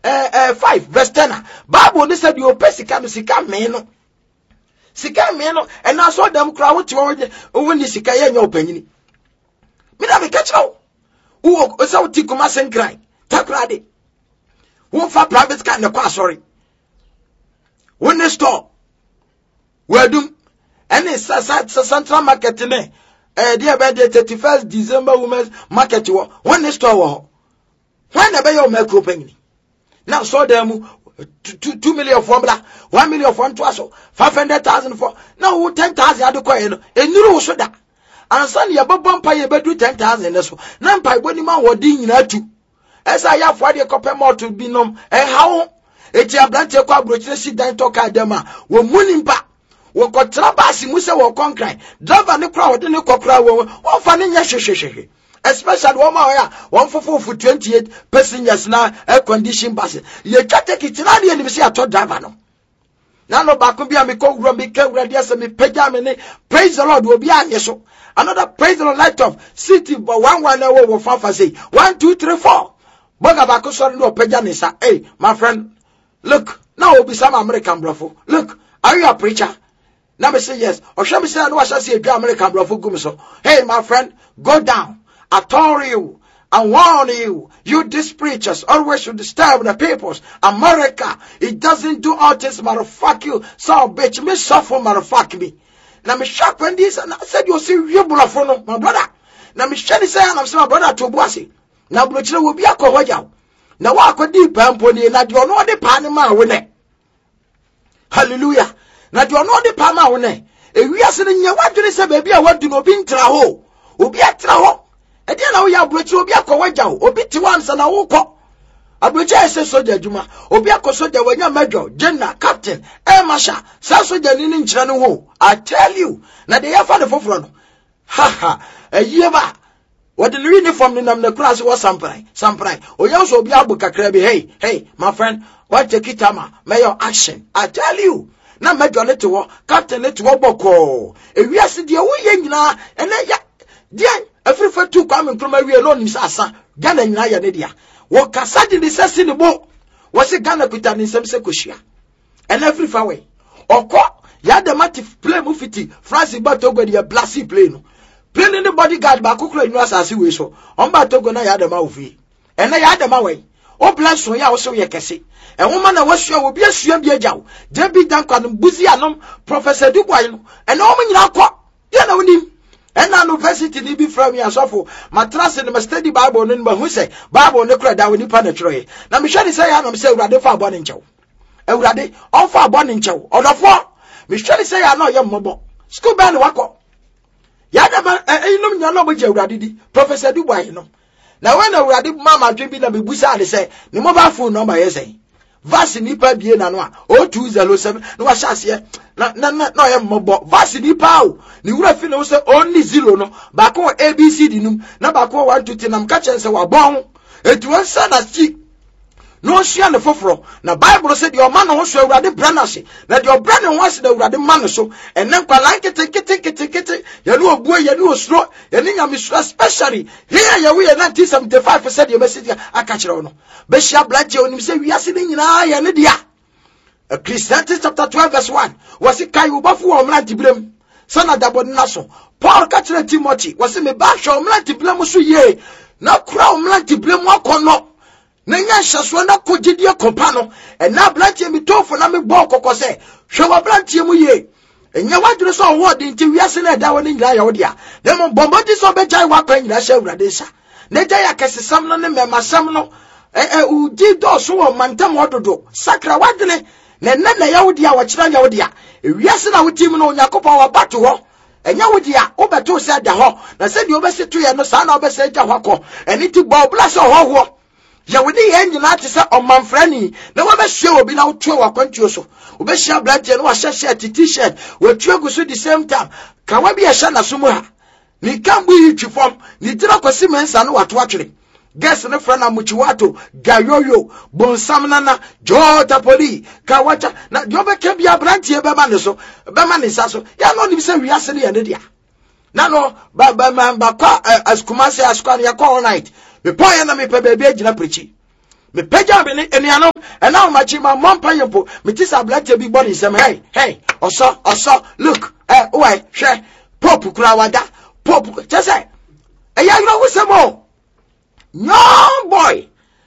5 verse 10. Bible ni said you pay sika no sika me no. Sika me no and na so dem kra wo ti wo ni sika ye nya opanyini. Me na me ka kira wo o sa ti kuma senkran takra de. Wo fa private car na kwa sorry. Wo ni store. Wedum any central market ne dear by the 31st December women's market wo when store wo. When na be your micro penny. Now so them 2 million for bla 1 million for ntoaso 500,000 for now 10,000 adekwa no enuru so da ansa ne yebobom pa ye bedu 10,000 so na mpa iboni ma wodi nyina tu esa ya fo de kopem oto binom hawo eti ablante kwa brochire si dan to ka dem a wo munimpa wo kotra basi mu se wo konkran driver ne kra wo de ne kokra wo fa ne nya hwehwehwe. Especially one for 28 passengers now air condition buses. You can't take it now. You see a tow driver no. Now no back be a me go run me can ready as me pejamene. Praise the Lord will be an yeso. Another praise the Lord light of city but one hour will fafa say 1 2 3 4. Boga back sorry no pejanisa. Hey my friend, look now will be some American bravo. Look, are you a preacher? Now me say yes. Or shall me say I know I shall see a American bravo gumiso. Hey my friend, go down. I told you, I warn you, you these preachers always should disturb the peoples. America, it doesn't do all this, motherfuck you. So bitch, me suffer, motherfuck me. Now me shock when this, and I said you see you bulafono, my brother. Now me shady say, and I'm saying my brother to Bossy. Now Bluchilla will be a cohoja. Now I could deep pony, and you know the Panama winner. Hallelujah. Now you know the Panama winner. If we are sitting here, what do they say, baby? I want to know being traho. Ubi a traho. E dia na wo ya brochi obi akọwaja o obi ti wan sa na wo kọ abrochi ese soja adwuma obi akọsoja wanya major general captain air marshal sa soja ni nkyira no ho. I tell you na de ya fa de foforo no ha eyiye ba wo de uniform ni nam na class wo samprai o ya so obi abu kakra bi hey my friend what take it ama may your action. I tell you na major let wo captain let wo boko ewiase de wo ye nyina ene ya dia every for two come from we alone is asa Ghana nyina ya ne dia wo kasa di sesi ne bo wo se Ghana kuta ni sem se koshia and every far way okọ ya the matif play mu fiti France ba Togo dia blasi play no play ni bodyguard ba kokoro enu asase we so on ba Togo na ya the ma ofi and na ya the ma we o bless so ya wo so ye kese e wo ma na wo so obi asua bi agyaw David Dankwa buzi anom Professor Dukwai no and o mo nyina akọ ya na wonim. And now university ni be from ya sofo matras in my study Bible no ma hu say Bible no kra da woni pa na twere na me hwe ni say ya na me say urade fa abọ ne nchew urade on fa abọ ne nchew odofo me hwe ni say ya na oyem mobo school bell wakọ ya da ma enum nya no bo je urade di Professor Dubai no na when urade mama dwe bi na me busa ade say ni mobile phone number ye say vasi nipa bie na no a 0207 no wa hyase na oyem mobo vasi nipa o ni wura fi no say only 0 no ba ko ABCD num na ba ko 1 2 3 nam ka chense wa bon etu won sa na chi no hia ne foforo na Bible say your man ho so awurade branase na de obrane ho ase da awurade man so enen kwala kete ya no obuo ya no osro ya ni nyame so especially here ya we 1975 said your message aka kire no be hia blache onim say wiase ne nyina ya ne dia Ecclesiastes chapter 12 verse 1 wasi kai ubafo wo mlanti blem sana dabo na so Paul ka kire Timothy wasi me ba hwe mlanti blem so ye na kura mlanti blem akono Nenya shaso na kogidie kopa no na blantie mi tofo na me bo kokko se hwe wa blantie mu ye enya wadure so wo de nti wiase na da woni nyira ya wo dia dem bombodi so be jai wa kwa nyira sha urade sha ne jai akesesam no ne memasam no uji do so wo mantam ododo sakra wadene na ya wo dia wo kira ya wo dia wiase na wotim no Yakobon wa bato ho enya wo dia obeto se da ho na se di obeseto ye no sa na obese ja hwakọ eni ti bo blase ho ya woni ye nyina te se omanfrani na wa behwe obi na wotwe wakwantuo so obehia blaje no wa hyehye t-shirt wotwe guso the same time ka wa bi ehya na so mu ha ni kambu yi twifom ni tira kwasi mensa no wato atwere guess ne fra na muchiwato gayoyo bonsam nana jota poli ka wacha na jobe ke bia branche be ma ne so be ma ne sa so ya no ni se wiase ne ya ne dia na no ba kwa askumase askwan ya all night me poye na me pe bebe agina prechi me pagya me ne enuano ena o machi ma mompa yempo me ti sa black bi body sem hey oso look why hwe pop kura wada pop just say eya you know who some young boy